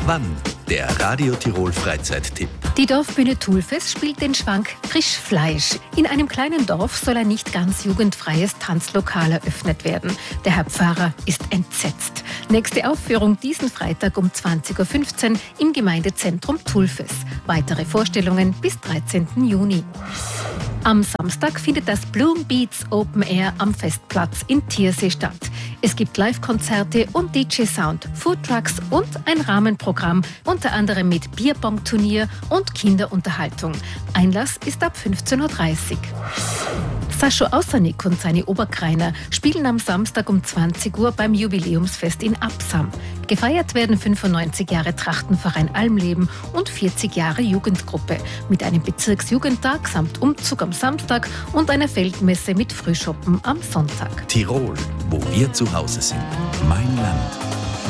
Wann? Der Radio Tirol Freizeittipp. Die Dorfbühne Thulfes spielt den Schwank Frischfleisch. In einem kleinen Dorf soll ein nicht ganz jugendfreies Tanzlokal eröffnet werden. Der Herr Pfarrer ist entsetzt. Nächste Aufführung diesen Freitag um 20.15 Uhr im Gemeindezentrum Thulfes. Weitere Vorstellungen bis 13. Juni. Am Samstag findet das Bloom Beats Open Air am Festplatz in Thiersee statt. Es gibt Live-Konzerte und DJ-Sound, Foodtrucks und ein Rahmenprogramm, unter anderem mit Bierbong-Turnier und Kinderunterhaltung. Einlass ist ab 15.30 Uhr. Sascho Aussernick und seine Oberkreiner spielen am Samstag um 20 Uhr beim Jubiläumsfest in Absam. Gefeiert werden 95 Jahre Trachtenverein Almleben und 40 Jahre Jugendgruppe mit einem Bezirksjugendtag samt Umzug am Samstag und einer Feldmesse mit Frühschoppen am Sonntag. Tirol, wo wir zu Hause sind. Mein Land.